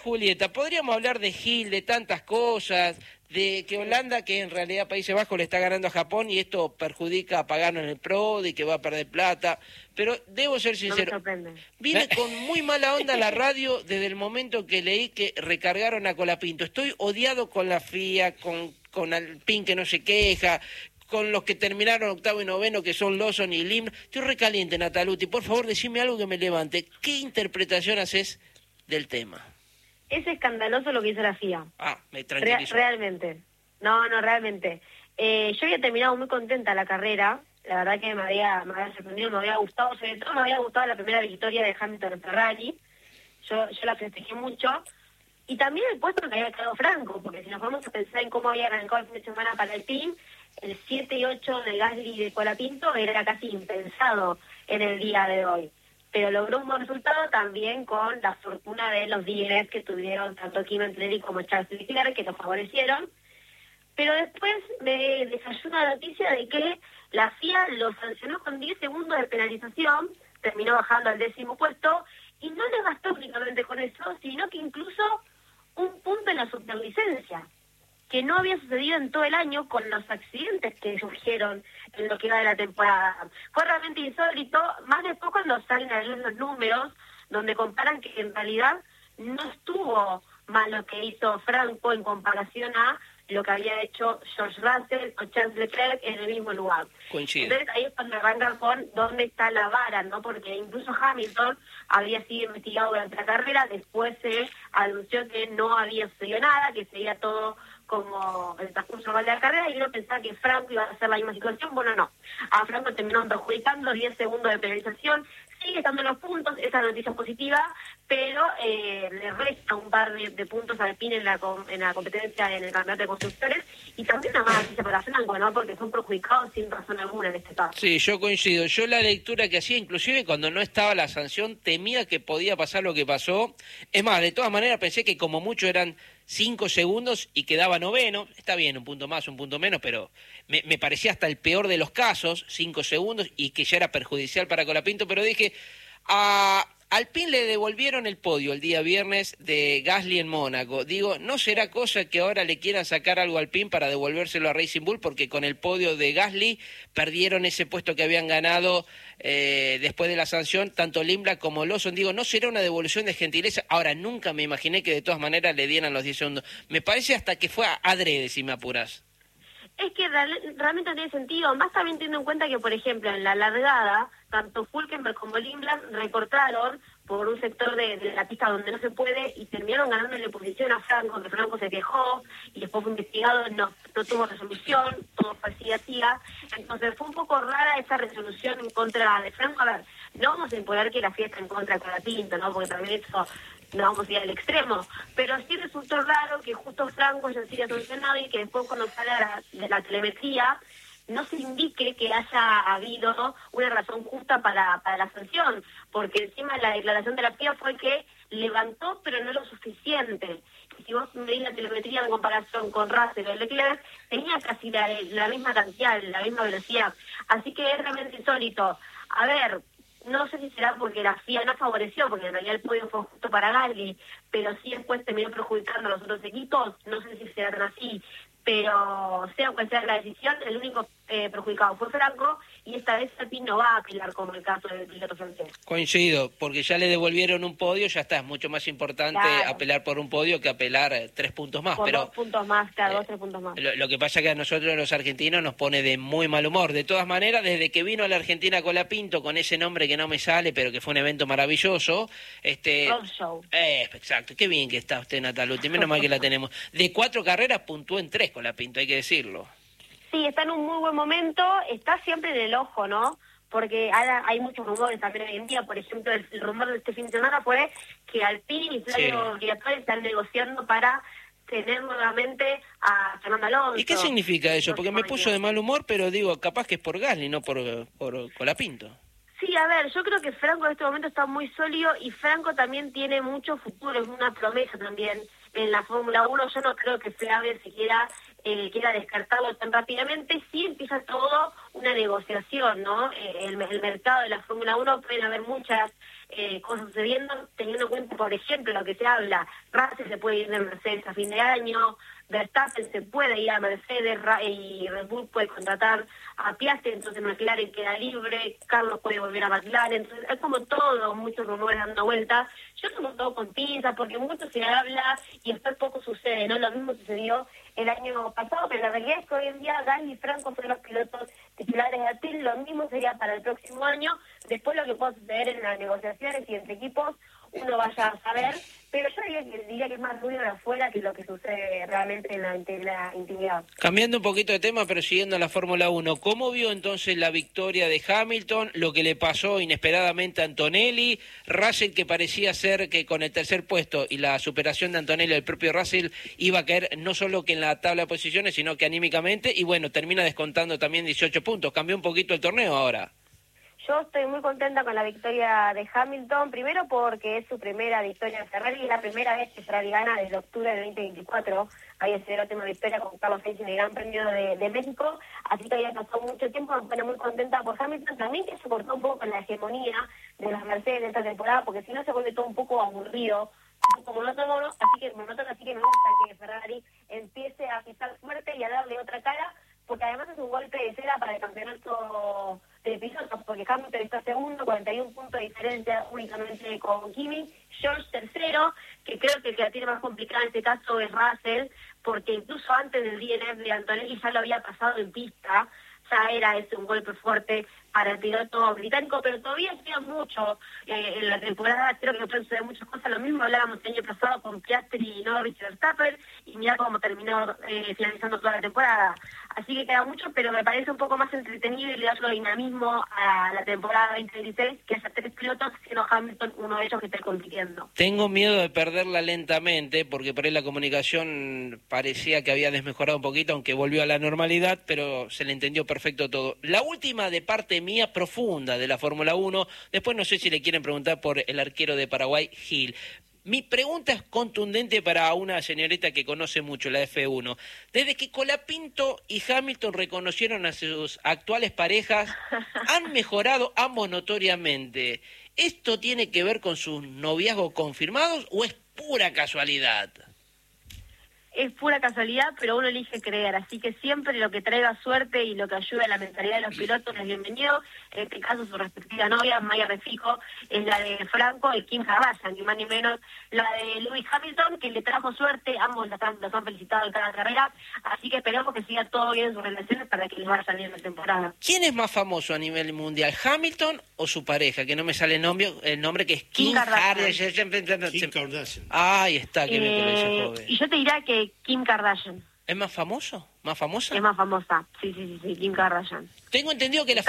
Julieta, podríamos hablar de Gil, de tantas cosas, de que Holanda, que en realidad Países Bajos le está ganando a Japón y esto perjudica a Pagano en el Pro y que va a perder plata, pero debo ser sincero, viene con muy mala onda la radio desde el momento que leí que recargaron a Colapinto. Estoy odiado con la FIA, con Alpine que no se queja, con los que terminaron octavo y noveno, que son Lawson y Lim. Estoy recaliente, Nataluti. Por favor, decime algo que me levante. ¿Qué interpretación haces del tema? Es escandaloso lo que hizo la FIA. Me tranquilizo. Realmente. No, realmente. Yo había terminado muy contenta la carrera. La verdad que me había sorprendido, me había gustado. Sobre todo me había gustado la primera victoria de Hamilton en Ferrari. Yo la festejé mucho. Y también el puesto que había quedado Franco, porque si nos vamos a pensar en cómo había arrancado el fin de semana para el team, el 7 y 8 de Gasly y de Colapinto era casi impensado en el día de hoy. Pero logró un buen resultado también con la fortuna de los DNS que tuvieron tanto Kimi Antonelli como Charles Leclerc, que lo favorecieron. Pero después me desayunó la noticia de que la FIA lo sancionó con 10 segundos de penalización, terminó bajando al 10º puesto, y no le bastó únicamente con eso, sino que incluso un punto en la superlicencia, que no había sucedido en todo el año con los accidentes que surgieron en lo que iba de la temporada. Fue realmente insólito, más después cuando salen a ver los números, donde comparan que en realidad no estuvo mal lo que hizo Franco en comparación a lo que había hecho George Russell o Charles Leclerc en el mismo lugar. Coincido. Entonces ahí es cuando arrancan con dónde está la vara, ¿no? Porque incluso Hamilton había sido investigado durante la carrera, después se anunció que no había sucedido nada, que seguía todo como el transcurso normal de la carrera, y uno pensaba que Franco iba a hacer la misma situación. Bueno, no. A Franco terminó perjudicando 10 segundos de penalización, sigue estando en los puntos, esa noticia positiva, pero le resta un par de puntos al Alpine en la competencia en el campeonato de constructores, y también una mala noticia para Franco, ¿no? Porque son perjudicados sin razón alguna en este caso. Sí, yo coincido. Yo la lectura que hacía, inclusive cuando no estaba la sanción, temía que podía pasar lo que pasó. Es más, de todas maneras pensé que como mucho eran 5 segundos y quedaba noveno. Está bien, un punto más, un punto menos, pero me parecía hasta el peor de los casos, 5 segundos, y que ya era perjudicial para Colapinto, pero dije, a Alpine le devolvieron el podio el día viernes de Gasly en Mónaco. Digo, ¿no será cosa que ahora le quieran sacar algo a Alpine para devolvérselo a Racing Bull? Porque con el podio de Gasly perdieron ese puesto que habían ganado después de la sanción, tanto Limblad como Lawson. Digo, ¿no será una devolución de gentileza? Ahora, nunca me imaginé que de todas maneras le dieran los 10 segundos. Me parece hasta que fue adrede, si me apuras. Es que realmente no tiene sentido, más también teniendo en cuenta que, por ejemplo, en la largada, tanto Hülkenberg como Limblad recortaron por un sector de la pista donde no se puede y terminaron ganándole posición a Franco, que Franco se quejó y después fue investigado, no tuvo resolución, todo fue así. Entonces fue un poco rara esa resolución en contra de Franco. A ver, no vamos a imponer que la fiesta en contra de Colapinto, ¿no? Porque también eso no vamos a ir al extremo, pero sí resultó raro que justo Franco ya sido sancionado y que después cuando sale de la telemetría no se indique que haya habido una razón justa para la sanción, porque encima la declaración de la FIA fue que levantó pero no lo suficiente. Y si vos medís la telemetría en comparación con Russell o Leclerc, tenía casi la misma cantidad, la misma velocidad. Así que es realmente insólito. A ver, no sé si será porque la FIA no favoreció, porque en realidad el podio fue justo para Gasly, pero sí después terminó perjudicando a los otros equipos, no sé si será tan así, pero sea cual sea la decisión, el único perjudicado fue Franco, y esta vez Alpine no va a apelar como el caso del piloto francés. Coincido, porque ya le devolvieron un podio, ya está, es mucho más importante apelar por un podio que apelar 3 puntos más. Por pero 2 puntos más, claro, 2, 3 puntos más. Lo que pasa es que a nosotros los argentinos nos pone de muy mal humor. De todas maneras, desde que vino a la Argentina Colapinto, con ese nombre que no me sale, pero que fue un evento maravilloso. Roadshow. Exacto, qué bien que está usted, Nataluti, menos mal que la tenemos. De 4 carreras puntuó en 3 Colapinto, hay que decirlo. Sí, está en un muy buen momento, está siempre en el ojo, ¿no? Porque ahora hay muchos rumores también hoy en día. Por ejemplo, el rumor de este fin de semana fue que Alpine y Flavio Briatore están negociando para tener nuevamente a Fernando Alonso. ¿Y qué significa eso? Porque me puso de mal humor, pero digo, capaz que es por Gasly, no por Colapinto. Sí, a ver, yo creo que Franco en este momento está muy sólido y Franco también tiene mucho futuro, es una promesa también en la Fórmula 1. Yo no creo que Flavio siquiera quiera descartarlo tan rápidamente, sí empieza todo una negociación, ¿no? El mercado de la Fórmula 1 pueden haber muchas cosas sucediendo, teniendo en cuenta, por ejemplo, lo que se habla, Russell se puede ir de Mercedes a fin de año, Verstappen se puede ir a Mercedes y Red Bull puede contratar a Piastri, entonces McLaren queda libre, Carlos puede volver a McLaren, entonces es como todo, muchos rumores dando vueltas. Yo tomo todo con pinzas porque mucho se habla y después poco sucede, ¿no? Lo mismo sucedió el año pasado, pero la realidad es que hoy en día Gasly y Franco son los pilotos titulares de Alpine, lo mismo sería para el próximo año, después lo que pueda suceder en las negociaciones y entre equipos uno vaya a saber, pero yo diría que es más ruido de afuera que lo que sucede realmente en la intimidad. Cambiando un poquito de tema, pero siguiendo la Fórmula 1, ¿cómo vio entonces la victoria de Hamilton, lo que le pasó inesperadamente a Antonelli, Russell que parecía ser que con el tercer puesto y la superación de Antonelli, el propio Russell iba a caer no solo que en la tabla de posiciones, sino que anímicamente, y bueno, termina descontando también 18 puntos, cambió un poquito el torneo ahora? Yo estoy muy contenta con la victoria de Hamilton, primero porque es su primera victoria en Ferrari, es la primera vez que Ferrari gana desde octubre del 2024, había sido la última victoria con Carlos Sainz en el Gran Premio de México, así que había pasado mucho tiempo, me pone muy contenta por Hamilton, también que se cortó un poco con la hegemonía de las Mercedes de esta temporada, porque si no se vuelve todo un poco aburrido, un poco monótono, así que me gusta que Ferrari empiece a pisar fuerte y a darle otra cara, porque además es un golpe de cera para el campeonato de pilotos, porque Hamilton está segundo, 41 puntos de diferencia únicamente con Kimi, George tercero, que creo que el que la tiene más complicada en este caso es Russell, porque incluso antes del DNF de Antonelli ya lo había pasado en pista, ya era ese un golpe fuerte para el piloto británico, pero todavía queda mucho en la temporada, creo que pueden suceder muchas cosas, lo mismo hablábamos el año pasado con Piastri y Norris y Verstappen, y mira cómo terminó finalizando toda la temporada, así que queda mucho, pero me parece un poco más entretenido y le da otro dinamismo a la temporada 2016, que haya tres pilotos, siendo Hamilton uno de ellos que esté compitiendo. Tengo miedo de perderla lentamente, porque por ahí la comunicación parecía que había desmejorado un poquito, aunque volvió a la normalidad, pero se le entendió perfecto todo. La última de parte mía profunda de la Fórmula 1, después no sé si le quieren preguntar por el arquero de Paraguay, Gil. Mi pregunta es contundente para una señorita que conoce mucho la F1. Desde que Colapinto y Hamilton reconocieron a sus actuales parejas, han mejorado ambos notoriamente. ¿Esto tiene que ver con sus noviazgos confirmados o es pura casualidad? Es pura casualidad, pero uno elige creer, así que siempre lo que traiga suerte y lo que ayude a la mentalidad de los pilotos es bienvenido. En este caso su respectiva novia, Maya Refijo, es la de Franco y Kim Kardashian, ni más ni menos la de Lewis Hamilton, que le trajo suerte, ambos los han felicitado en cada carrera, así que esperamos que siga todo bien en sus relaciones para que les vaya bien la temporada. ¿Quién es más famoso a nivel mundial, Hamilton o su pareja? Que no me sale el nombre que es Kim Kardashian. Kim Kardashian. Ahí está, que bien que lo dice joven. Y yo te diría que Kim Kardashian. ¿Es más famoso? ¿Más famosa? Es más famosa, sí, Kim Kardashian. Tengo entendido que la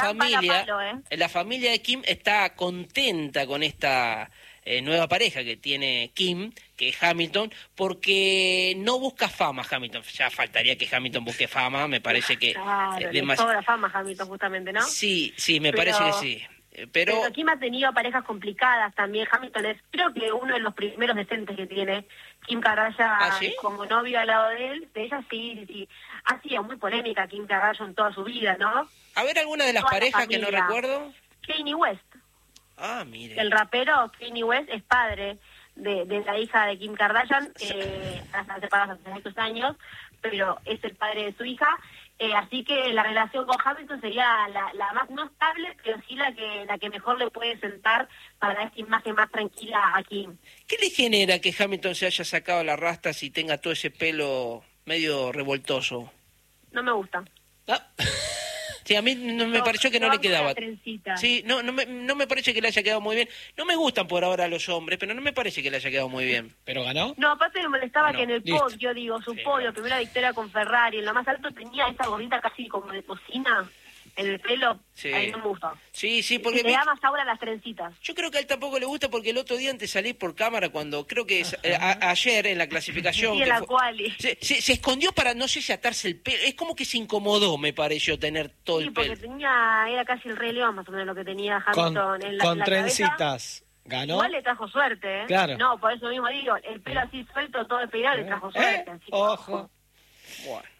familia de Kim está contenta con esta nueva pareja que tiene Kim, que es Hamilton, porque no busca fama Hamilton. Ya faltaría que Hamilton busque fama, me parece que... Claro, le sobra fama a Hamilton justamente, ¿no? Sí, me parece que sí. Pero Kim ha tenido parejas complicadas también. Hamilton es, creo que uno de los primeros decentes que tiene. Kim Kardashian ¿sí? Como novio al lado de él, de ella sí. Ha sido muy polémica Kim Kardashian toda su vida, ¿no? A ver, alguna de las Toda parejas que no recuerdo. Kanye West. Ah, mire. El rapero Kanye West es padre de la hija de Kim Kardashian, están separados hace muchos años, pero es el padre de su hija. Así que la relación con Hamilton sería la más no estable, pero sí la que mejor le puede sentar para dar esta imagen más tranquila a Kim. ¿Qué le genera que Hamilton se haya sacado las rastas y tenga todo ese pelo medio revoltoso? No me gusta. ¿Ah? Sí, a mí no me pareció que no le quedaba. Sí, no me parece que le haya quedado muy bien. No me gustan por ahora los hombres, pero no me parece que le haya quedado muy bien. ¿Pero ganó? No, aparte me molestaba No, que en el listo. podio, su podio, primera victoria con Ferrari, en lo más alto tenía esa gorrita casi como de cocina en el pelo. Sí. A mí no me gusta. Sí, Y porque le da más aura a las trencitas. yo creo que a él tampoco le gusta porque el otro día antes salí por cámara cuando creo que ayer en la clasificación Sí, en que la fue- quali. se escondió para no sé si atarse el pelo. Es como que se incomodó, me pareció, tener todo Sí, el porque pelo. era casi el Rey León más o menos lo que tenía Con, Hamilton en con la cabeza. trencitas. ¿Ganó? Igual le trajo suerte, ¿eh? Claro. No, por eso mismo digo, el pelo así suelto, todo despeinado, le trajo suerte. Así que, Ojo. Bueno. Bueno.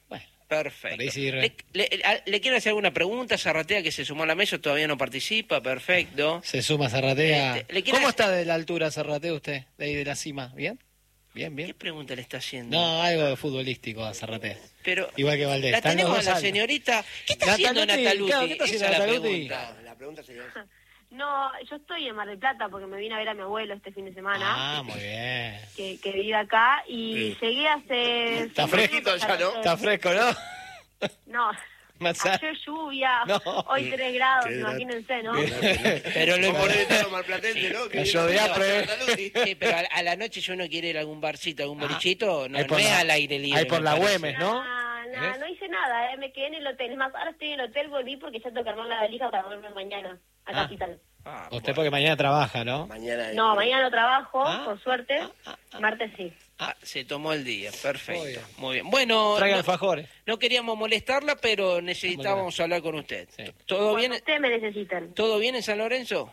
Perfecto. Por ahí sí, ¿Le quiero hacer alguna pregunta? Zarratea, que se sumó a la mesa, todavía no participa. Perfecto. Se suma Zarratea. ¿Le quiere ¿Cómo hacer- está de la altura Zarratea usted? De ahí de la cima. ¿Bien? Bien, ¿Qué bien. pregunta le está haciendo? No, algo de futbolístico a Zarratea. Pero Igual que Valdés. la Están los tenemos a dos la altos. señorita. ¿Qué está haciendo Nataluti, Nataluti? claro, ¿qué está haciendo Esa es la Nataluti? pregunta. La pregunta sería esa. No, yo estoy en Mar del Plata porque me vine a ver a mi abuelo este fin de semana, Ah, muy bien. que vive acá, y Sí. llegué hace... Está 5 fresquito minutos ya, ¿no? a Está fresco, ¿no? No, Maza- ayer lluvia, No. hoy 3 grados, Qué imagínense, ¿no? Pero lo Por importante... eso marplatense, ¿no? Que Cayó de apre. Sí, pero a la noche si uno quiere ir a algún barcito, algún bolichito, no, Ahí por no es la- al aire libre. ahí por me la parece. Güemes, ¿no? No hice nada, me quedé en el hotel. Es más, ahora estoy en el hotel, volví porque ya tengo que armar la valija para volver mañana a Ah. Capital. Ah, Usted porque mañana trabaja, ¿no? Mañana. No, mañana no trabajo, Ah. por suerte. Martes sí. se tomó el día, perfecto. Muy bien. Muy bien. Bueno, Traiga no, alfajores. no queríamos molestarla, pero necesitábamos hablar con usted. Sí. ¿Todo Cuando bien? ustedes me necesitan. ¿Todo bien en San Lorenzo?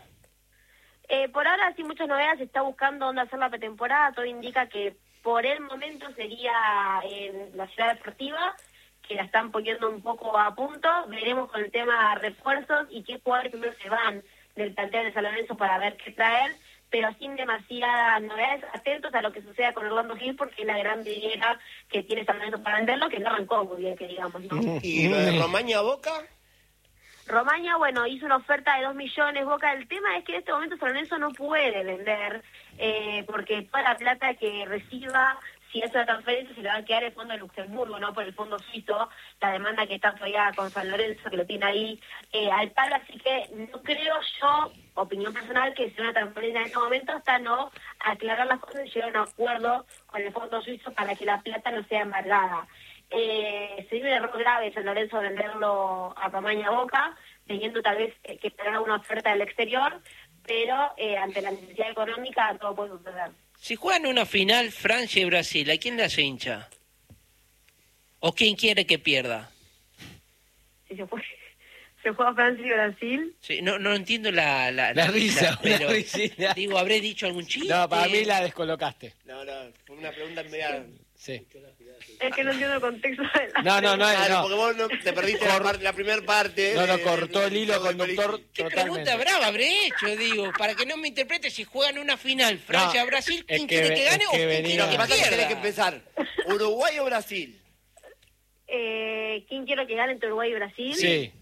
Por ahora, sin muchas novedades, se está buscando dónde hacer la pretemporada. Todo indica que por el momento sería en la ciudad deportiva, que la están poniendo un poco a punto. Veremos con el tema refuerzos y qué jugadores primero se van del plantel de San Lorenzo para ver qué traer, pero sin demasiadas novedades. Atentos a lo que suceda con Orlando Gil, porque es la gran vidriera que tiene San Lorenzo para venderlo, que no arrancó muy bien, que digamos, ¿no? ¿Y lo de Romaña Boca? Romaña, bueno, hizo una oferta de 2 millones, Boca. El tema es que en este momento San Lorenzo no puede vender, porque toda la plata que reciba, si hace la transferencia, se le va a quedar el fondo de Luxemburgo, no por el fondo suizo, la demanda que está todavía con San Lorenzo, que lo tiene ahí al palo. Así que no creo yo, opinión personal, que sea una transferencia en este momento hasta no aclarar las cosas y llegar a un acuerdo con el fondo suizo para que la plata no sea embargada. Sería un error grave San Lorenzo venderlo a Romaña Boca, teniendo tal vez que esperar una oferta del exterior, pero ante la necesidad económica todo puede suceder. Si juegan una final Francia y Brasil, ¿a quién le hace hincha? ¿O quién quiere que pierda? Si se juega Francia y Brasil, Sí, no entiendo la risa, pero una risita. digo, ¿habré dicho algún chiste? No, para mí la descolocaste. No, fue una pregunta media... Sí. es que no entiendo el contexto de la... No, Claro, no. porque vos no te perdiste la primera parte. No, de- cortó el hilo del conductor ¿Qué totalmente. pregunta brava habré hecho, digo? Para que no me interprete, si juegan una final Francia-Brasil, es ¿quién que- quiere que es gane que o quién venía- quiere Lo que que pasa es que pierda? tenés que empezar. ¿Uruguay o Brasil? ¿Quién quiero que gane entre Uruguay y Brasil? Sí.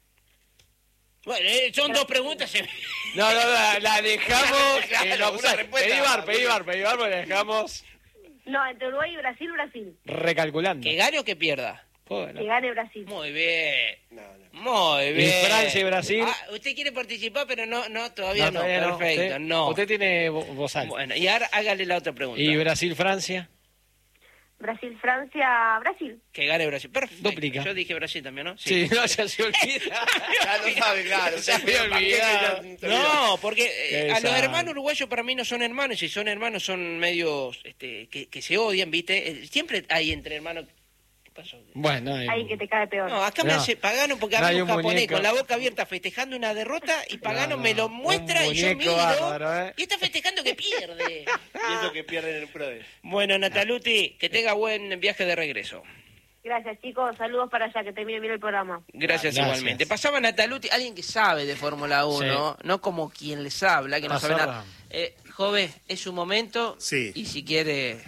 Bueno, son dos preguntas. No, la dejamos. Claro, no, una respuesta. pedí bar, porque la dejamos No, entre Uruguay y Brasil. recalculando. ¿Que gane o que pierda? Bueno. Que gane Brasil. Muy bien. No. Muy bien. Francia y Brasil? Usted quiere participar, pero no todavía no. todavía Perfecto, Usted- no. Usted tiene voz alta. Bueno, y ahora hágale la otra pregunta. ¿Y Brasil-Francia? Brasil-Francia, Brasil. Que gane Brasil. Perfecto. Duplica. Yo dije Brasil también, ¿no? Sí, no, ya se olvida. Ya lo sabe, claro. Se había olvidado. No, porque Qué a los desastre. hermanos uruguayos para mí no son hermanos, y si son hermanos son medios que se odian, ¿viste? Siempre hay entre hermanos. ¿Qué pasó? Bueno, Ahí que te cae peor. No, acá me No. hace Pagano porque No, había hay un un japonés muñeco. con la boca abierta festejando una derrota y Pagano No, me lo un muestra y yo muñeco miro bárbaro, y está festejando que pierde. Y eso que pierden el PRODE. Bueno, Nataluti, que tenga buen viaje de regreso. Gracias, chicos. Saludos para allá, que termine bien el programa. Gracias, Gracias. igualmente. Pasaba Nataluti, alguien que sabe de Fórmula 1, no como quien les habla, que no sabe nada. Joven, es su momento. Sí. Y si quiere...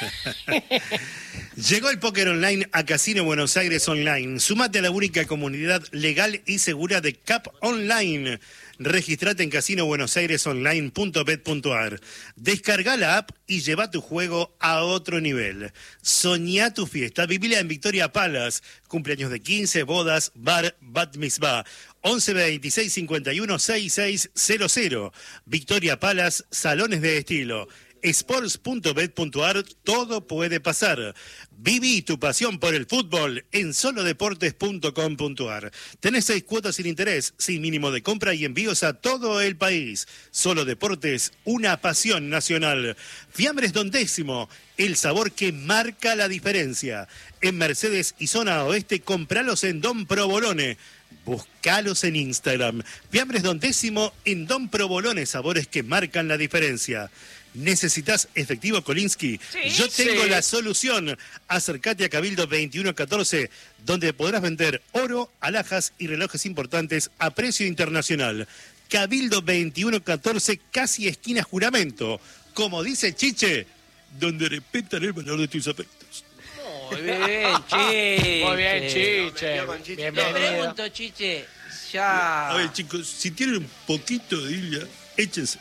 Llegó el póker online a Casino Buenos Aires Online. Sumate a la única comunidad legal y segura de CAP Online. Registrate en casinobuenosairesonline.bet.ar. Descarga la app y lleva tu juego a otro nivel. Soñá tu fiesta, vivila en Victoria Palace. Cumpleaños de 15, bodas, bar, bat mitzvah. 11 26 51 6600. Victoria Palace, salones de estilo. Sports.bet.ar, todo puede pasar. Viví tu pasión por el fútbol en solodeportes.com.ar. Tenés 6 cuotas sin interés, sin mínimo de compra y envíos a todo el país. Solo Deportes, una pasión nacional. Fiambres Don Décimo, el sabor que marca la diferencia. En Mercedes y zona oeste, compralos en Don Provolone. Buscalos en Instagram. Fiambres Don Décimo en Don Provolone, sabores que marcan la diferencia. ¿Necesitas efectivo Kolinsky? Sí, Yo tengo sí. la solución. Acércate a Cabildo 2114, donde podrás vender oro, alhajas y relojes importantes a precio internacional. Cabildo 2114, casi esquina Juramento. Como dice Chiche, donde respetan el valor de tus afectos. Muy bien, Chiche. Muy bien, Chiche. metió con Chiche. Le Bienvenido. pregunto, Chiche, ya... A ver, chicos, si tienen un poquito de Ilia, échense.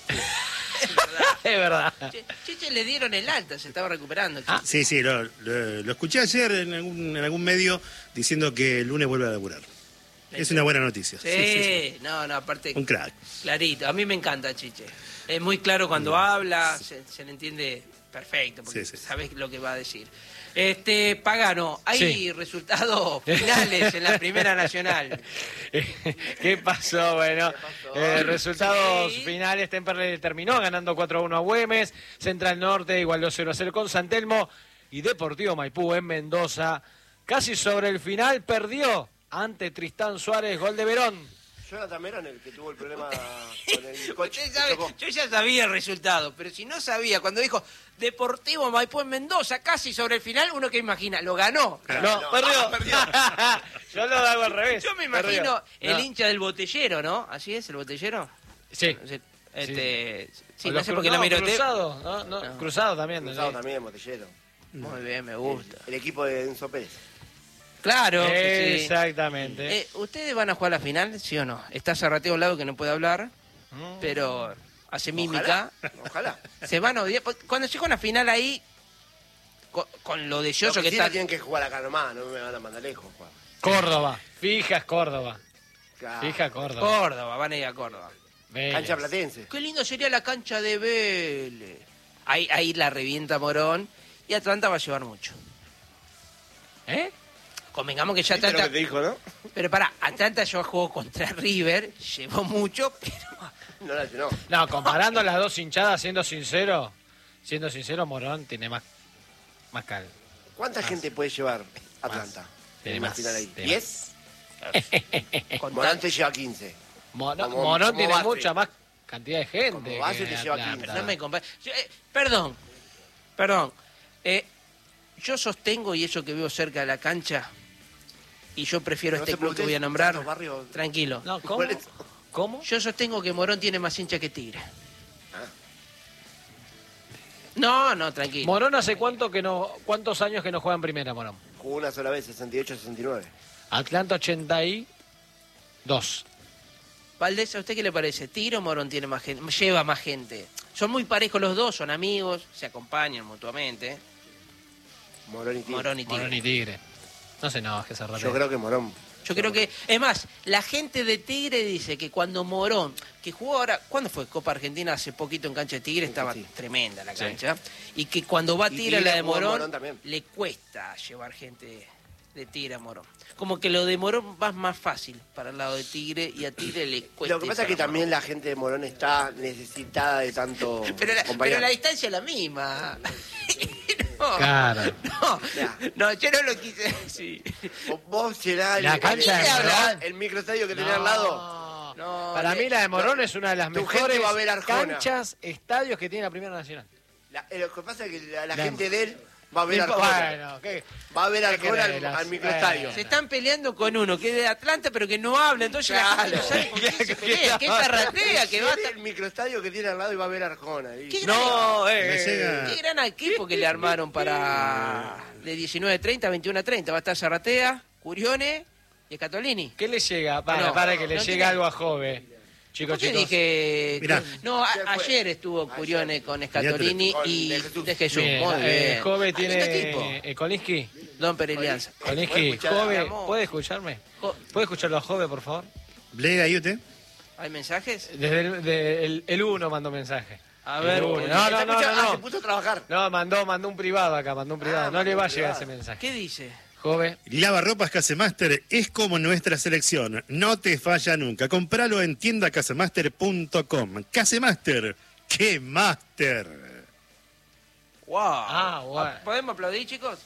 Es verdad. Chiche le dieron el alta, se estaba recuperando. Chiche. Sí, lo escuché ayer en algún medio diciendo que el lunes vuelve a laburar. Es una buena noticia. Sí, no, aparte, Un crack. clarito. A mí me encanta Chiche. Es muy claro cuando habla, se le entiende perfecto, porque Sí. sabes lo que va a decir. Pagano, hay Sí. resultados finales en la Primera Nacional. ¿Qué pasó? Bueno, resultados Sí. finales. Temperley terminó ganando 4-1 a Güemes. Central Norte igualó 0-0 con San Telmo. Y Deportivo Maipú en Mendoza, casi sobre el final, perdió ante Tristán Suárez, gol de Verón. Jonathan Merón, el que tuvo el problema con el coche. Usted sabe, chocó. yo ya sabía el resultado, pero si no sabía, cuando dijo Deportivo Maipú en Mendoza, casi sobre el final, uno que imagina, lo ganó. No, perdió. perdió. Yo lo hago al revés. Yo me Perdió. imagino el No. hincha del botellero, ¿no? ¿Así es, el botellero? Sí. Sí, O no los sé por qué la miro. Cruzado, ¿no? No. Cruzado también. Cruzado sí. también, Botellero. Muy bien, me gusta. El equipo de Enzo Pérez. Claro. que sí. Exactamente. ¿Ustedes van a jugar la final, sí o no? Está Zarrateo a un lado que no puede hablar, pero hace mímica. Ojalá. Se van a odiar. Cuando llega una final ahí, con lo de Los Yoyo que sí está... la tienen que jugar acá nomás, no me van a mandar lejos. Juan. Córdoba. Fijas Córdoba. Claro. Fija Córdoba. Córdoba, van a ir a Córdoba. Vélez. Cancha platense. Qué lindo sería la cancha de Vélez. Ahí la revienta Morón y Atlanta va a llevar mucho. ¿Eh? Convengamos que ya ¿Viste lo Atlanta... que te dijo, no? Pero pará, Atlanta ya jugó contra River, llevó mucho, pero... No la llenó. No, comparando las dos hinchadas, siendo sincero, Morón tiene más cal. ¿Cuánta gente puede llevar Atlanta? Tiene En una más, final ahí. tiene ¿10? Con Morán te lleva 15. Morón Como tiene base. mucha más cantidad de gente. Como base que te lleva Atlanta. 15. No me compares. Perdón. Yo sostengo, y eso que veo cerca de la cancha, y yo prefiero No este se club que pregunte voy a nombrar. tantos barrios. Tranquilo. No, ¿cómo? ¿Cuál es? ¿Cómo? Yo sostengo que Morón tiene más hincha que Tigre. Ah. No, tranquilo. Morón hace cuántos años que no juega en primera, Morón. Jugó una sola vez, 68-69. Atlanta 82. Valdés, ¿a usted qué le parece? ¿Tigre o Morón tiene más gente? Lleva más gente. Son muy parejos los dos, son amigos, se acompañan mutuamente. Morón y Tigre. Morón y Tigre. Morón y Tigre. No sé, no, que se Yo creo que Morón. Yo creo que, es más, la gente de Tigre dice que cuando Morón, que jugó ahora, ¿cuándo fue Copa Argentina? Hace poquito en cancha de Tigre, estaba Sí. tremenda la cancha. Y que cuando va Y Tigre a Tigre la de jugó en Morón, Morón también. le cuesta llevar gente de Tigre a Morón. Como que lo de Morón va más fácil para el lado de Tigre y a Tigre le cuesta. Lo que pasa es ir que para también Morón. la gente de Morón está necesitada de tanto Pero compañero. la distancia es la misma. No, Claro. no, yo no lo quise decir. Vos llenás La cancha de Morón. el microestadio que tenés al lado. No, Para mí la de Morón es una de las tu gente mejores va a ver Arjona. canchas, estadios que tiene la Primera Nacional. Lo que pasa es que la La- gente de él va a ver Arjona. Bueno, ¿qué? Va a ver ¿Qué Arjona querés? al microestadio. Se están peleando con uno que es de Atlanta pero que no habla, entonces la gente no sabe por qué se pelea, que ferratea, que va a el microestadio que tiene al lado y va a ver Arjona. Y- ¿Qué No, Me llega- Qué gran equipo que le armaron para de 19:30 a 21:30. Va a estar Zarratea, Curione y Scatolini. ¿Qué le llega? No, Para que le no llegue tiene- algo a Jove. Chicos, ¿Por qué chicos. dije? Mirá. No, Se fue. ayer estuvo Curione con Scatolini Con y De Jesús. de Jesús. Bien, Muy bien. Jove Ah, lindo tipo. tiene... Kolinsky. Don Perelianza. Kolinsky, escuchar? Jove, Amor. ¿puede escucharme? Jo- ¿Puede escucharlo a Jove, por favor? Blega ahí usted. ¿Hay mensajes? Desde el 1 mandó mensaje. A El ver, uno. porque- No, Está no, escuchando- no, se no. puso a trabajar. No, mandó un privado acá, mandó un privado. No mandó le va a un llegar privado. ese mensaje. ¿Qué dice? Jove, Lavarropas Casemaster es como nuestra selección. No te falla nunca. Compralo en tiendacasemaster.com. Casemaster. ¡Qué master! ¡Wow! Ah, bueno. ¿Podemos aplaudir, chicos?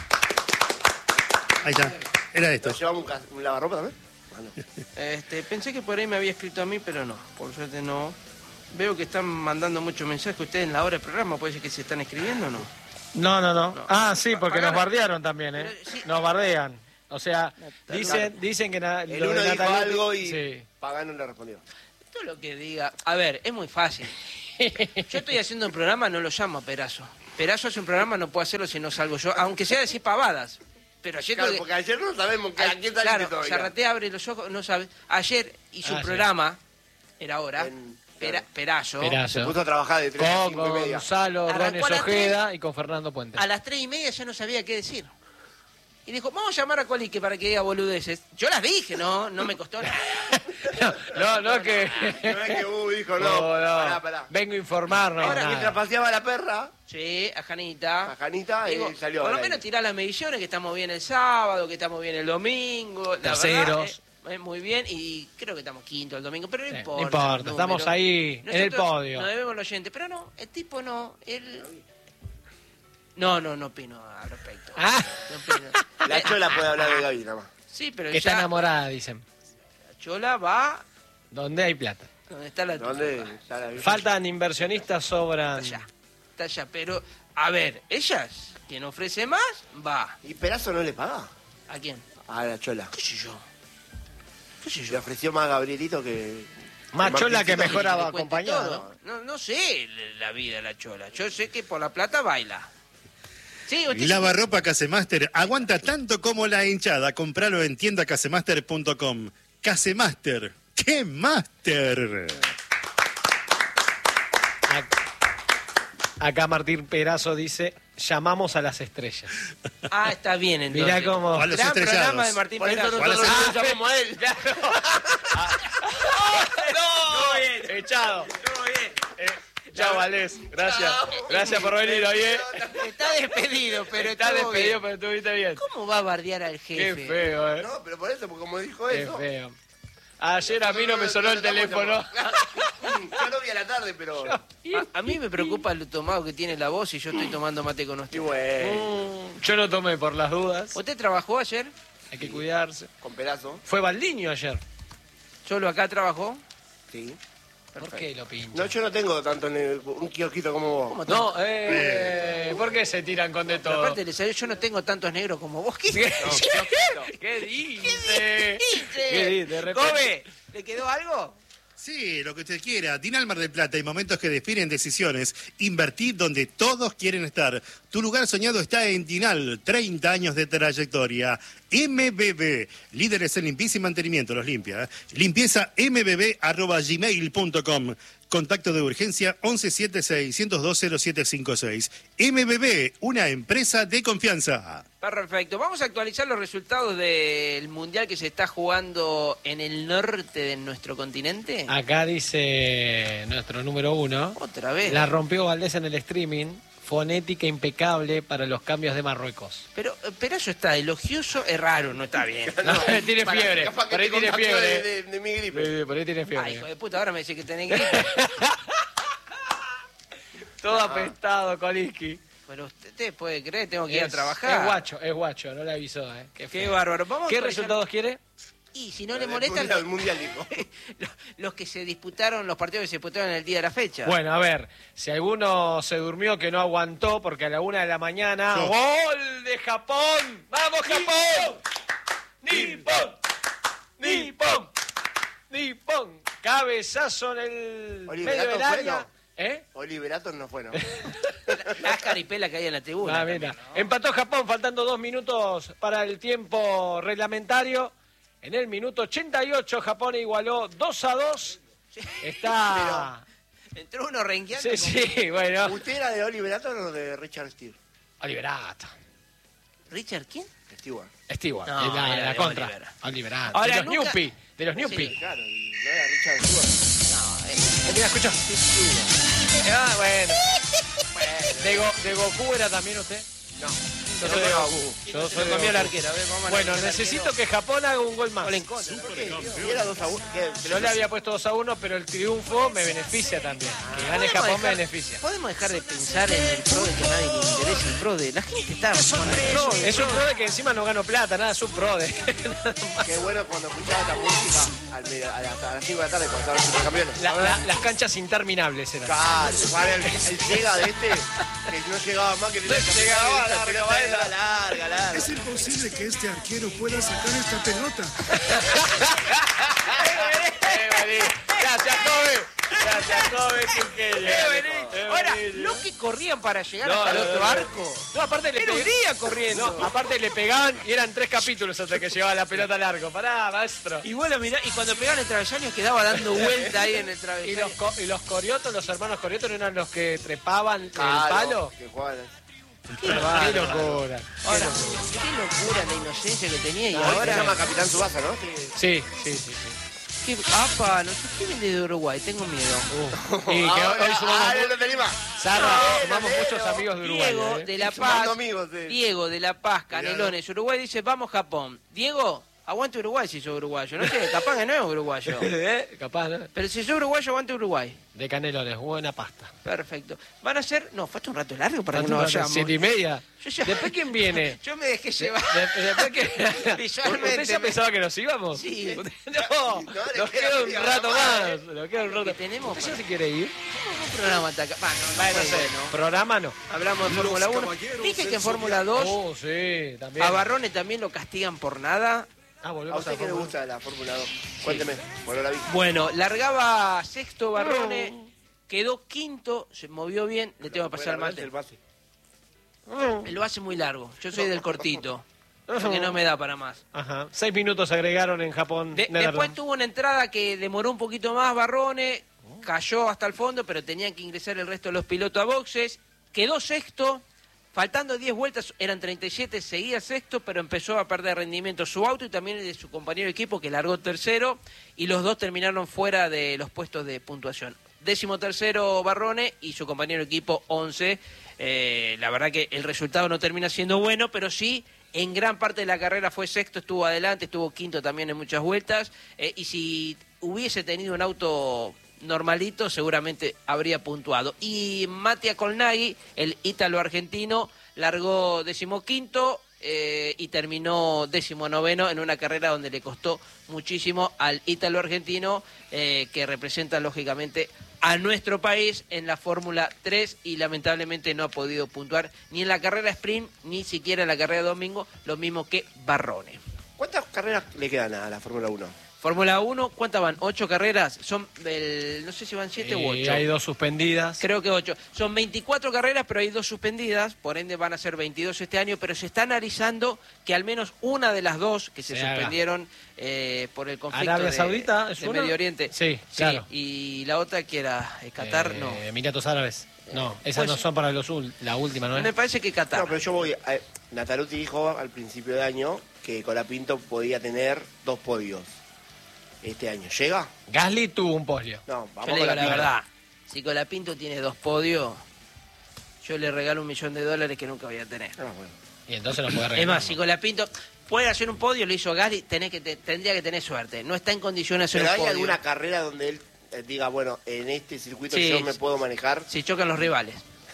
Ahí está. Era esto. ¿Nos llevamos un lavarropa también? Ah, no. Pensé que por ahí me había escrito a mí, pero no. Por suerte no. Veo que están mandando muchos mensajes ustedes en la hora del programa. ¿Puede ser que se están escribiendo o no? No. Ah, sí, porque nos Pagame. bardearon también, ¿eh? Sí. Nos bardean. O sea, dicen que El lo uno de dijo Natalia- algo y Sí. Pagano le respondió. Todo lo que diga... A ver, es muy fácil. Yo estoy haciendo un programa, no lo llamo a Perazo. Perazo hace un programa, no puedo hacerlo si no salgo yo, aunque sea decir pavadas. Pero ayer... Claro, porque ayer no sabemos a quién saliste Claro, todavía. Zarratea abre los ojos, no sabe. Ayer hizo un sí. programa, era ahora, Claro. Perazo. Se Perazo. puso a trabajar de 3 a Con 5 y media. Gonzalo Arrancó Rones a las Ojeda y con Fernando Puente. A las 3:30 ya no sabía qué decir. Y dijo, vamos a llamar a Colique para que diga boludeces. Yo las dije, no me costó nada. No, que... No es que dijo, no, pará. Vengo a informarnos. Ahora, nada. Mientras paseaba la perra, Sí, a Janita. a Janita, Digo, salió. por lo al menos aire. tirar las mediciones, que estamos bien el sábado, que estamos bien el domingo. La Terceros. verdad, muy bien, y creo que estamos quinto el domingo, pero no Sí, importa. no importa, el número. estamos ahí en el Nosotros podio. Nos debemos al oyente, pero no, el tipo no, él... No opino al respecto. Ah, No opino. La Chola puede hablar de Gaby nada más. Sí, pero que está ya enamorada, dicen. la Chola va ¿Dónde hay plata? donde está la ¿Dónde? tuya. Ya la vi. Faltan inversionistas, sobran. Está allá, pero, a ver, ellas, quien ofrece más, va. ¿Y Perazo no le paga? ¿A quién? A la Chola. ¿Qué sé yo? ¿Qué sé Le yo? ofreció más a Gabrielito que... Más chola que Martincito. mejor Que le cuente acompañado. todo. No sé la vida de la Chola. Yo sé que por la plata baila. Sí, usted Lavarropa Casemaster aguanta tanto como la hinchada. Compralo en tiendacasemaster.com. Casemaster. ¡Qué máster! Acá Martín Perazo dice, llamamos a las estrellas. Ah, está bien entonces. Mirá cómo... ¿Cuál? los Gran estrellados. programa de Martín Por eso Perazo. nosotros ¿Cuál es lo llamamos a él. ¡No! bien. Echado. Todo bien. Chao, Valés. Gracias. Gracias por venir hoy. Está despedido, pero Está estuvo despedido, bien. pero estuviste bien. ¿Cómo va a bardear al Qué jefe? feo, No, pero por eso, porque como dijo Qué eso... feo. Ayer a mí no me sonó el teléfono. Yo lo vi a la tarde, pero... A mí me preocupa lo tomado que tiene la voz y yo estoy tomando mate con Y usted. bueno, Yo no tomé por las dudas. ¿Usted trabajó ayer? Hay que cuidarse. con Perazo. Fue Baldiño ayer. ¿Solo acá trabajó? Sí. ¿Por qué lo pincha? No, yo no tengo tanto un kiosquito como vos. No, ¿por qué se tiran con de Pero todo? aparte, le salió, yo no tengo tantos negros como vos. ¿Qué, ¿Qué dice? dice? ¿Qué dice? De repente- Come, ¿le quedó algo? Sí, lo que usted quiera. Dinal Mar del Plata y momentos que definen decisiones. Invertir donde todos quieren estar. Tu lugar soñado está en Dinal. 30 años de trayectoria. MBB. Líderes en limpieza y mantenimiento. Los limpia. Limpieza mbb@gmail.com. Contacto de urgencia 1176-102-0756. MBB, una empresa de confianza. Perfecto. Vamos a actualizar los resultados del mundial que se está jugando en el norte de nuestro continente. Acá dice nuestro número 1. Otra vez. La rompió Valdés en el streaming. Fonética impecable para los cambios de Marruecos. Pero eso está elogioso, es raro, no está bien. No, tiene fiebre. Capaz que Por ahí te tiene contagió fiebre. de mi gripe. Por ahí tiene Ay, fiebre. hijo de puta, ahora me dice que tenés gripe. Todo apestado, Koliski. Pero usted puede creer, tengo que ir a trabajar. Es guacho, no le avisó, Qué Qué feo. bárbaro. Vamos a ¿Qué actualizar- resultados quiere? Y si no le molestan El mundial, dijo. los que se disputaron, los partidos que se disputaron en el día de la fecha. Bueno, a ver, si alguno se durmió que no aguantó, porque a la 1 de la mañana, Yo. ¡gol de Japón! ¡Vamos, Japón! ¡Nippon! ¡Nippon! ¡Nippon! Cabezazo en el Oliverato medio del fue, área. ¿no? ¿Eh? Oliverato no fue, ¿no? La caripela que hay en la tribuna. Ah, mira. también, ¿no? Empató Japón, faltando 2 minutos para el tiempo reglamentario. En el minuto 88, Japón igualó 2-2. Está... Entró uno renqueando. Sí, sí, bueno. ¿Usted era de Oliverato o de Richard Steele? Oliverato. ¿Richard quién? Stewart. Stewart, No, de la, era la de contra. Oliver. Oliverato. Ahora, de los nunca- Newpi. De los Newpi. Sí. Claro, y no era Richard Stewart. No, Mira, escucha. Ah, bueno. ¿De Goku era también usted? No. Yo soy Lo comió la arquera. A ver, vamos a Bueno, analizar el necesito arquero. que Japón haga un gol más. Gol en contra. Y era 2-1. Yo le había puesto 2-1, pero el triunfo me beneficia también. Que gane Japón me beneficia. Podemos dejar de pensar en el pro de que a nadie le interesa el pro de. La gente está con el pro. Es un pro de que encima no gano plata, nada, es un pro de. Qué bueno cuando escuchaba esta música a las 5 de la tarde cuando estaban los supercampeones. Las canchas interminables eran. Claro, para el llega de este, que no llegaba más que llegaba, larga. Es imposible que este arquero pueda sacar esta pelota. Gracias, Kobe. Gracias, Kobe, qué genio. Ahora, lo que corrían para llegar No, hasta el no, otro no. arco. No, aparte le Era un día corriendo. No, aparte le pegaban y eran 3 capítulos hasta que llegaba la pelota al arco. Pará, maestro. Y bueno, mirá, y cuando pegaban el travesaño quedaba dando vuelta ahí en el Y travesaño. los Coriotos, los hermanos Coriotos, ¿no eran los que trepaban el Claro, palo? que jugaban. Qué locura. Ahora, qué locura la inocencia que tenía y Ahora ahora... se llama Capitán Subasa, ¿no? Sí. ¿Qué, apa, no sé qué viene de Uruguay, tengo miedo. Y que hoy sumamos, no te animás. Zarra, sumamos muchos amigos de Uruguay. Diego de La Sumando Paz, amigos, sí. Diego de La Paz, Canelones, Uruguay dice, vamos Japón. Diego, aguante Uruguay si sos uruguayo. No sé, capaz que no es uruguayo. Capaz, ¿no? Pero si sos uruguayo, aguante Uruguay. De Canelones, buena pasta. Perfecto. Van a ser... No, falta un rato largo para que nos vayamos. 7:30. Yo ya- ¿Después quién viene? Yo me dejé llevar. Después que... Visualmente ¿Usted ya me- pensaba que nos íbamos? Sí. No, le nos queda queda un media rato hora más. Nos queda un rato. Que tenemos ¿Usted ya para- se quiere ir? Un programa hasta acá. Va, no Bueno, fue no sé. bueno. Programa no. Hablamos de Fórmula 1. caballeros Dije que del en Fórmula 2 Oh, sí, también. a Barrone también lo castigan por nada. Ah, ¿A volvemos usted qué le Fórmula gusta de la Fórmula 2? Cuénteme, bueno la vi. Bueno, largaba sexto Barrone, quedó quinto, se movió bien, le tengo que pasar el mate. El pase. Lo hace muy largo, yo soy del cortito, porque no me da para más. Ajá. 6 minutos agregaron en Japón. Después tuvo una entrada que demoró un poquito más Barrone, cayó hasta el fondo, pero tenían que ingresar el resto de los pilotos a boxes, quedó sexto, faltando 10 vueltas, eran 37, seguía sexto, pero empezó a perder rendimiento su auto y también el de su compañero de equipo, que largó tercero, y los dos terminaron fuera de los puestos de puntuación. 13º Barrone y su compañero de equipo 11. La verdad que el resultado no termina siendo bueno, pero sí, en gran parte de la carrera fue sexto, estuvo adelante, estuvo quinto también en muchas vueltas, y si hubiese tenido un auto normalito, seguramente habría puntuado. Y Mattia Colnaghi, el ítalo-argentino, largó 15º y terminó 19º en una carrera donde le costó muchísimo al ítalo-argentino, que representa lógicamente a nuestro país en la Fórmula 3 y lamentablemente no ha podido puntuar ni en la carrera sprint, ni siquiera en la carrera domingo, lo mismo que Barrone. ¿Cuántas carreras le quedan a la Fórmula 1? Fórmula 1, ¿cuántas van? 8 carreras. Son, no sé si van 7 u 8. Hay 2 suspendidas. Creo que 8. Son 24 carreras, pero hay 2 suspendidas, por ende van a ser 22 este año, pero se está analizando que al menos una de las 2 que se Se haga. suspendieron por el conflicto Arabia Saudita, ¿es de una? Medio Oriente. Sí, claro. Y la otra que era Qatar, no. Emiratos Árabes. No, esas pues- no son para la última, ¿no es? Me parece que Qatar. No, pero yo voy. Nataluti dijo al principio de año que Colapinto podía tener 2 podios este año. ¿Llega? Gasly tuvo un podio. No, Yo vamos le con digo la la verdad, si Colapinto tiene 2 podios, yo le regalo $1 millón que nunca voy a tener. Ah, bueno. Y entonces no puede regalar. Es más, si Colapinto puede hacer un podio, lo hizo Gasly, tendría que tener suerte. No está en condiciones de hacer ¿Pero un hay podio. alguna carrera donde él diga, bueno, en este circuito Sí, yo me sí. puedo manejar? Si chocan los rivales.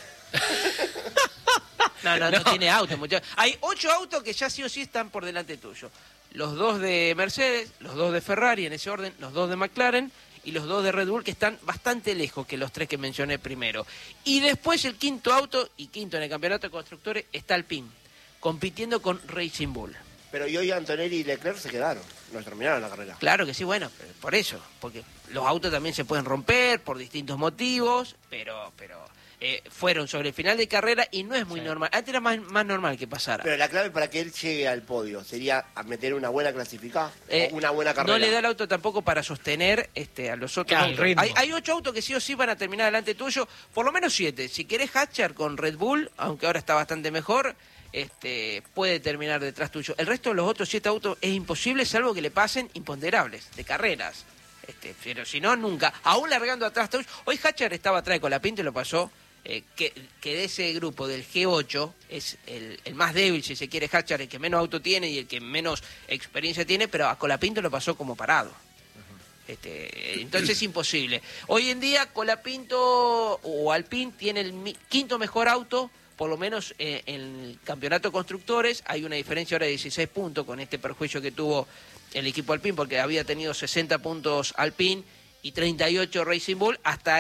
No tiene auto, muchachos. Hay 8 autos que ya sí o sí están por delante tuyo. Los 2 de Mercedes, los 2 de Ferrari en ese orden, los 2 de McLaren y los 2 de Red Bull, que están bastante lejos que los 3 que mencioné primero. Y después el quinto auto, y quinto en el campeonato de constructores, está Alpine, compitiendo con Racing Bull. Pero y hoy Antonelli y Leclerc se quedaron, no terminaron la carrera. Claro que sí, bueno, por eso, porque los autos también se pueden romper por distintos motivos, pero fueron sobre el final de carrera y no es muy normal. Antes era más normal que pasara. Pero la clave para que él llegue al podio sería a meter una buena clasificada o una buena carrera. No le da el auto tampoco para sostener a los otros Claro, el autos. ritmo. Hay 8 autos que sí o sí van a terminar delante tuyo, por lo menos 7. Si querés Hatcher con Red Bull, aunque ahora está bastante mejor, puede terminar detrás tuyo. El resto de los otros 7 autos es imposible, salvo que le pasen imponderables de carreras. Pero si no, nunca. Aún largando atrás tuyo. Hoy Hatcher estaba atrás de Colapinto y lo pasó que de ese grupo del G8 es el más débil, si se quiere, Hatchard, el que menos auto tiene y el que menos experiencia tiene, pero a Colapinto lo pasó como parado. Entonces es imposible. Hoy en día Colapinto o Alpine tiene el quinto mejor auto, por lo menos en el campeonato de constructores. Hay una diferencia ahora de 16 puntos con este perjuicio que tuvo el equipo Alpine, porque había tenido 60 puntos Alpine y 38 Racing Bull hasta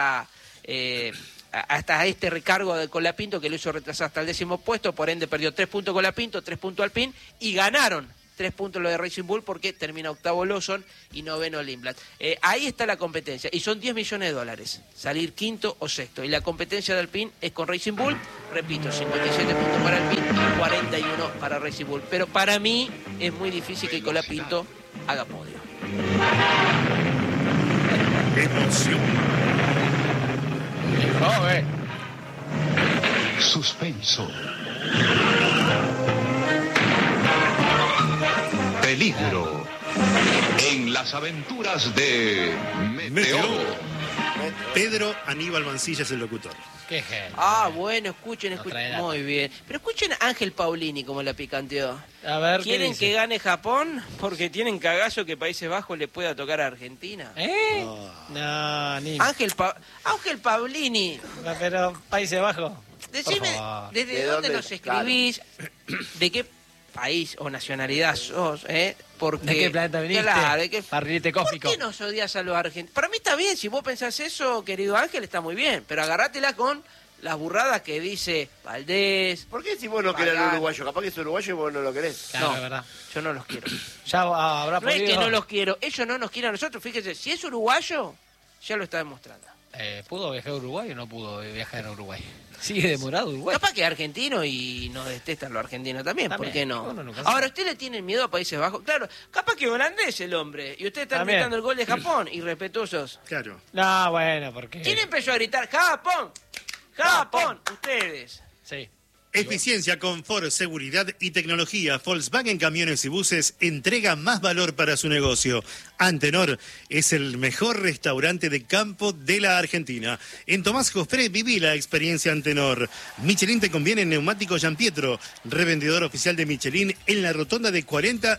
este recargo de Colapinto, que lo hizo retrasar hasta el 10º puesto. Por ende perdió 3 puntos Colapinto, 3 puntos Alpine, y ganaron 3 puntos lo de Racing Bull, porque termina octavo Lawson y noveno Lindblad. Ahí está la competencia, y son $10 millones, salir quinto o sexto. Y la competencia de Alpine es con Racing Bull, repito, 57 puntos para Alpine y 41 para Racing Bull. Pero para mí es muy difícil que Colapinto haga podio. Emoción. Suspenso. Peligro. En las aventuras de Meteoro. Pedro Aníbal Mancilla es el locutor. Qué genio. Bueno, escuchen. trae data. Muy bien. Pero escuchen a Ángel Paulini como la picanteó. A ver, ¿qué ¿Quieren dice? que gane Japón? Porque tienen cagazo que Países Bajos le pueda tocar a Argentina. No, ni... Ángel Paulini, Pero Países Bajos. decime, Por favor. ¿desde ¿De dónde dónde? nos escribís? ¿De qué país o nacionalidad sos? Porque, ¿De qué planeta viniste? Claro, ¿de qué? Barrilete cósmico. ¿Por qué nos odias a los argentinos? Para mí está bien, si vos pensás eso, querido Ángel, está muy bien, pero agarrátela con las burradas que dice Valdés. ¿Por qué si vos no querés al Pagán. uruguayo? Capaz que es uruguayo y vos no lo querés. Claro, No. es verdad. Yo no los quiero. Ya habrá No es podido... que no los quiero, ellos no nos quieren a nosotros. Fíjese, si es uruguayo, ya lo está demostrando. ¿Pudo viajar a Uruguay o no pudo viajar a Uruguay? Sigue demorado Uruguay. Capaz que es argentino y nos detestan los argentinos también, ¿por También, qué no? uno nunca sabe. Ahora, ¿usted le tiene miedo a Países Bajos? Claro, capaz que holandés el hombre, y usted está También. gritando el gol de Japón, irrespetuosos. Claro. No, bueno, porque... ¿Quién empezó a gritar ¡Japón! ¡Japón! Ustedes. Sí. Eficiencia, confort, seguridad y tecnología. Volkswagen Camiones y Buses entrega más valor para su negocio. Antenor es el mejor restaurante de campo de la Argentina. En Tomás Jofré viví la experiencia Antenor. Michelin te conviene en Neumático Giampietro, revendedor oficial de Michelin en la rotonda de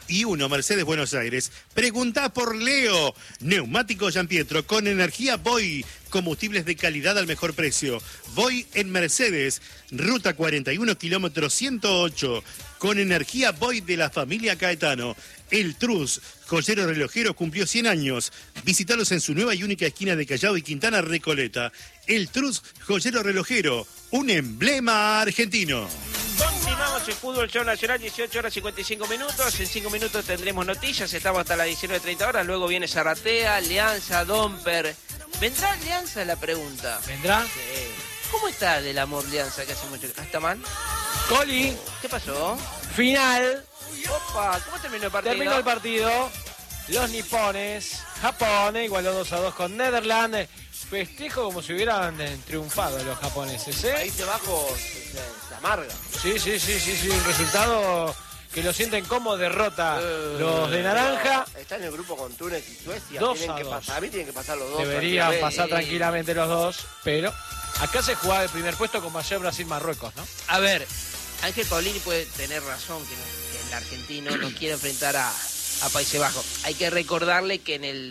41 Mercedes, Buenos Aires. Pregunta por Leo. Neumático Giampietro con energía Boy. Combustibles de calidad al mejor precio. Voy en Mercedes, ruta 41, kilómetro 108, con energía Voy de la familia Caetano. El Trus, joyero relojero, cumplió 100 años. Visítalos en su nueva y única esquina de Callao y Quintana Recoleta. El Trus, joyero relojero, un emblema argentino. Continuamos el Fútbol Show Nacional, 18 horas 55 minutos. En 5 minutos tendremos noticias, estamos hasta las 19:30 horas. Luego viene Zaratea, Alianza, Domper. ¿Vendrá Alianza? La pregunta. ¿Vendrá? ¿Cómo está del amor Alianza que hace mucho? ¿Está mal? Coli, ¿Qué pasó? final. Opa, ¿cómo terminó el partido? Terminó el partido. Los nipones, Japón, igualó 2-2 con Netherlands. Festejo como si hubieran triunfado los japoneses, ¿eh? Países Bajos se amarga. Sí, un resultado que lo sienten como derrota los de naranja. Está en el grupo con Túnez y Suecia. 2-2. A mí tienen que pasar los dos. Deberían tranquilamente. pasar tranquilamente los dos, pero acá se jugaba el primer puesto como ayer Brasil-Marruecos, ¿no? A ver, Ángel Paulini puede tener razón que el argentino no quiere enfrentar a Países Bajos. Hay que recordarle que en el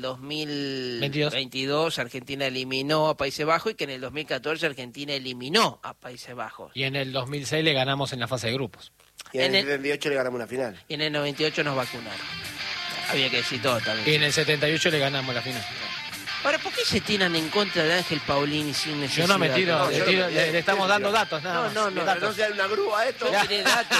2022 Argentina eliminó a Países Bajos y que en el 2014 Argentina eliminó a Países Bajos. Y en el 2006 le ganamos en la fase de grupos. Y en En el el- 78 le ganamos una final. Y en el 98 nos vacunaron. Había que decir todo Y también. en el 78 le ganamos la final. Ahora, ¿por qué se tiran en contra de Ángel Paulini sin necesidad? Yo no me tiro, No, le, yo no tiro- me- le estamos dando datos, nada más. No, Pero datos. no sea una grúa esto. No tiene datos.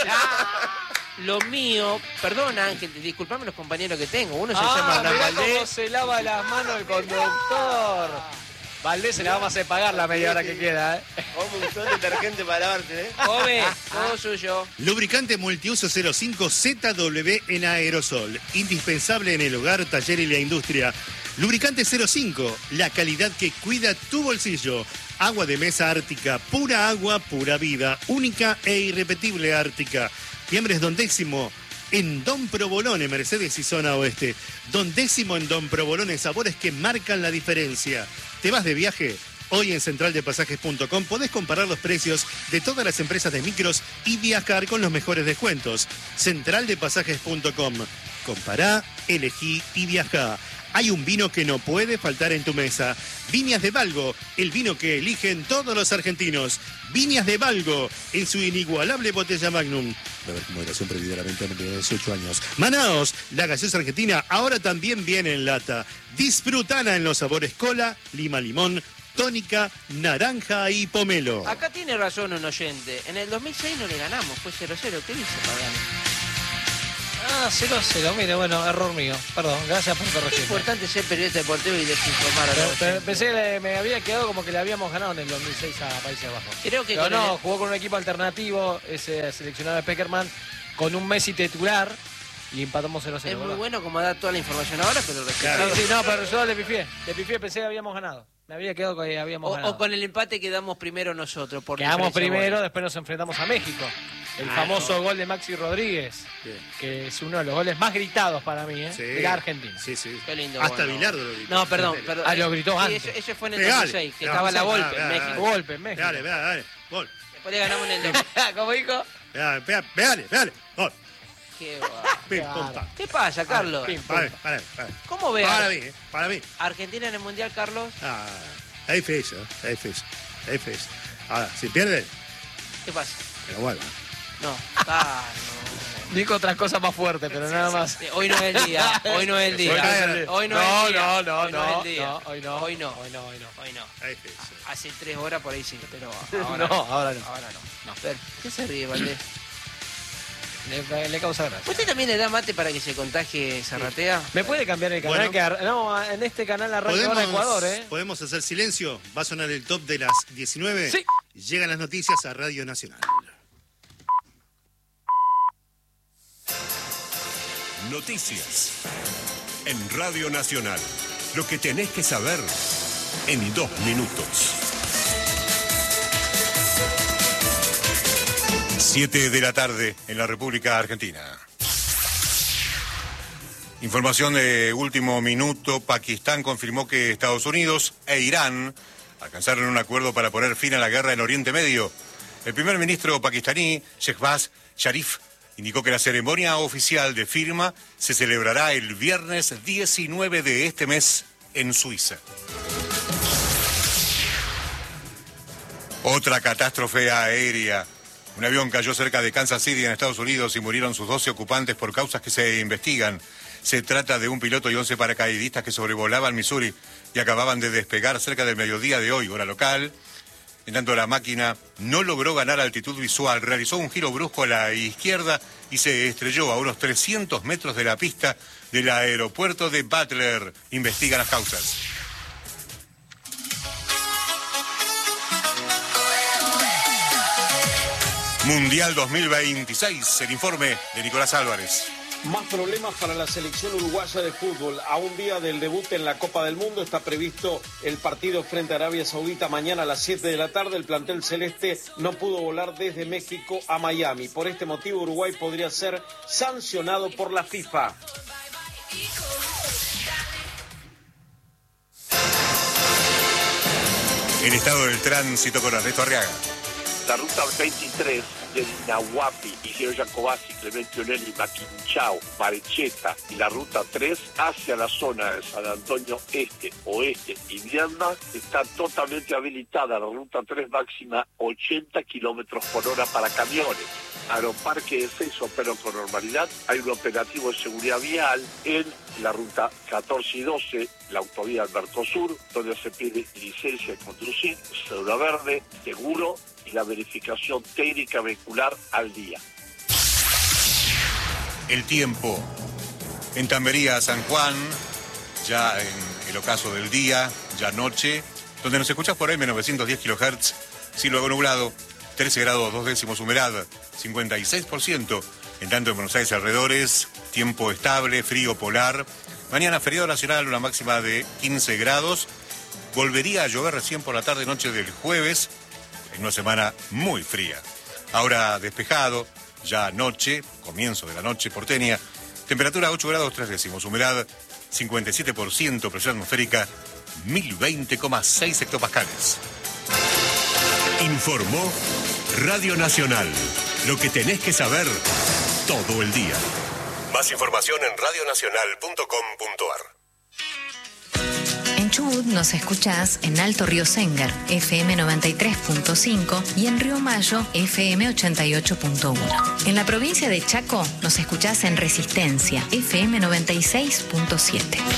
Lo mío, perdón Ángel, disculpame los compañeros que tengo. Uno se llama Hernán mirá cómo Valdés. se lava las manos el conductor. Valdés se le vamos a hacer pagar la media hora que queda, ¿eh? Como un sol detergente para lavarte, Ove, todo suyo. Lubricante multiuso 05 ZW en aerosol. Indispensable en el hogar, taller y la industria. Lubricante 05, la calidad que cuida tu bolsillo. Agua de mesa Ártica, pura agua, pura vida. Única e irrepetible Ártica. Fiambres Don Décimo en Don Provolone, Mercedes y Zona Oeste. Don Décimo en Don Provolone, sabores que marcan la diferencia. ¿Te vas de viaje? Hoy en centraldepasajes.com podés comparar los precios de todas las empresas de micros y viajar con los mejores descuentos. Centraldepasajes.com. Compará, elegí y viajá. Hay un vino que no puede faltar en tu mesa. Viñas de Valgo, el vino que eligen todos los argentinos. Viñas de Valgo, en su inigualable botella Magnum. Beber con moderación, prohibida la venta de 18 años. Manaos, la gaseosa argentina, ahora también viene en lata. Disfrutala en los sabores cola, lima limón, tónica, naranja y pomelo. Acá tiene razón un oyente. En el 2006 no le ganamos, fue 0-0. ¿Qué dice Pagani? 0-0, mire, bueno, error mío. Perdón, gracias por Es corregirme. importante ser periodista deportivo y desinformar a los oyentes. Pensé que me había quedado como que le habíamos ganado en el 2006 a Países Bajos. Creo que Pero con no, el- jugó con un equipo alternativo, ese seleccionado de Peckerman, con un Messi titular y empatamos 0-0. Es muy ¿verdad? bueno como da toda la información ahora, pero respetable. Sí, sí, no, pero yo le pifié. Pensé que habíamos ganado. Me había quedado que habíamos ganado. O con el empate quedamos primero nosotros. Por Quedamos diferencia de primero, goles. después nos enfrentamos a México. El famoso gol de Maxi Rodríguez, Bien. que es uno de los goles más gritados para mí, Sí. de la Argentina. Sí, sí. Qué lindo Hasta gol, Bilardo lo gritó. No, perdón. Ah, lo gritó Sí, antes. Ese fue en el Pegale. 2006, que No, estaba la sí, golpe en dale, México. Golpe en México. Dale, dale, gol. Después le ganamos en el 2000. ¿Cómo dijo? Dale, gol. Qué guay. Pim, pum, pam. ¿Qué pasa, Carlos? Pim, pum. Para ¿Cómo ve para mí. Argentina en el Mundial, Carlos? Ah, es difícil, es difícil. Ahora, si pierde, ¿Qué pasa? que no vuelva. No, no. Dijo otras cosas más fuertes, pero nada más. Hoy no es el día, hoy no es el día. Hoy no es el día. No, Hoy no es el día. hoy no. Hoy no. Hoy no. Hoy no. Es difícil. Hace 3 horas por ahí sí, pero ahora No, ahora no. Ahora no. Pero, ¿qué se ríe, Valdés? Le causa gracia. ¿Usted también le da mate para que se contagie Zarratea? ¿Me puede cambiar el canal? Bueno. No, en este canal arranca ahora Ecuador, ¿eh? ¿Podemos hacer silencio? Va a sonar el top de las 19. Sí. Llegan las noticias a Radio Nacional. Noticias en Radio Nacional. Lo que tenés que saber en 2 minutos. 7 de la tarde en la República Argentina. Información de último minuto. Pakistán confirmó que Estados Unidos e Irán alcanzaron un acuerdo para poner fin a la guerra en Oriente Medio. El primer ministro pakistaní, Shehbaz Sharif, indicó que la ceremonia oficial de firma se celebrará el viernes 19 de este mes en Suiza. Otra catástrofe aérea. Un avión cayó cerca de Kansas City en Estados Unidos y murieron sus 12 ocupantes por causas que se investigan. Se trata de un piloto y 11 paracaidistas que sobrevolaban Missouri y acababan de despegar cerca del mediodía de hoy, hora local. En tanto, la máquina no logró ganar altitud visual, realizó un giro brusco a la izquierda y se estrelló a unos 300 metros de la pista del aeropuerto de Butler. Investiga las causas. Mundial 2026, el informe de Nicolás Álvarez. Más problemas para la selección uruguaya de fútbol. A un día del debut en la Copa del Mundo está previsto el partido frente a Arabia Saudita mañana a las 7 de la tarde. El plantel celeste no pudo volar desde México a Miami. Por este motivo, Uruguay podría ser sancionado por la FIFA. El estado del tránsito con Ernesto Arriaga. La ruta 23 de Nahuapi, Igeo Jacobasi, Clemente Onelli, Maquinchao, Marecheta y la ruta 3 hacia la zona de San Antonio Este, Oeste y Viedma está totalmente habilitada. La ruta 3 máxima 80 kilómetros por hora para camiones. Aeroparque de Seso operó con normalidad. Hay un operativo de seguridad vial en la ruta 14 y 12, la autovía del Mercosur, donde se pide licencia de conducir, cédula verde, seguro y la verificación técnica vehicular al día. El tiempo. En Tambería, San Juan, ya en el ocaso del día, ya noche, donde nos escuchás por M910 kHz, cielo nublado, 13 grados 2 décimos humedad, 56%. En tanto en Buenos Aires alrededores, tiempo estable, frío polar. Mañana feriado nacional, una máxima de 15 grados. Volvería a llover recién por la tarde-noche del jueves, en una semana muy fría. Ahora despejado, ya noche, comienzo de la noche porteña. Temperatura 8 grados 3 décimos, humedad 57%, presión atmosférica 1020,6 hectopascales. Informó Radio Nacional. Lo que tenés que saber todo el día. Más información en radionacional.com.ar. En Chubut nos escuchás en Alto Río Sengar, FM 93.5 y en Río Mayo, FM 88.1. En la provincia de Chaco nos escuchás en Resistencia, FM 96.7.